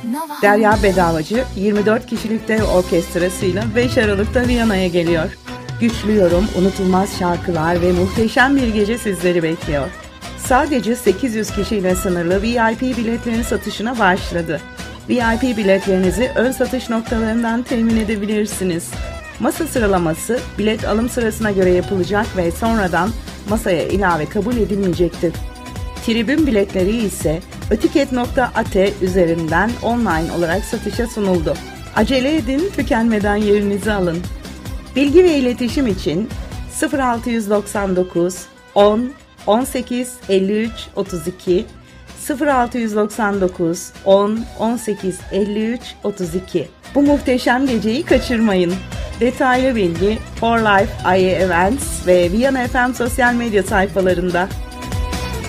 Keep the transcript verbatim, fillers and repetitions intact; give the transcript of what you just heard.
Derya Bedavacı yirmi dört kişilik dev orkestrasıyla beş Aralık'ta Viyana'ya geliyor. Güçlü yorum, unutulmaz şarkılar ve muhteşem bir gece sizleri bekliyor. Sadece sekiz yüz kişiyle sınırlı V I P biletlerin satışına başladı. V I P biletlerinizi ön satış noktalarından temin edebilirsiniz. Masa sıralaması bilet alım sırasına göre yapılacak ve sonradan masaya ilave kabul edilmeyecektir. Tribün biletleri ise ötiket nokta a t üzerinden online olarak satışa sunuldu. Acele edin, tükenmeden yerinizi alın. Bilgi ve iletişim için sıfır altı doksan dokuz on on sekiz elli üç otuz iki sıfır altı doksan dokuz on on sekiz elli üç otuz iki. Bu muhteşem geceyi kaçırmayın. Detaylı bilgi For Life I E Events ve Viyana F M sosyal medya sayfalarında.